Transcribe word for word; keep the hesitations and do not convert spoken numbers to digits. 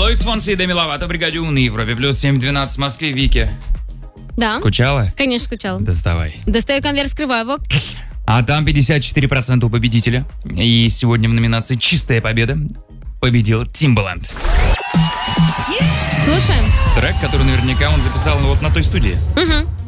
Луис Фонси и Деми Ловато, бригаде У на Европе. Плюс семь двенадцать в Москве. Вики. Да. Скучала? Конечно, скучала. Доставай. Достаю конверт, скрываю его. А там пятьдесят четыре процента у победителя. И сегодня в номинации «Чистая победа» победил Timbaland. Слушаем. Трек, который наверняка он записал вот на той студии. Угу.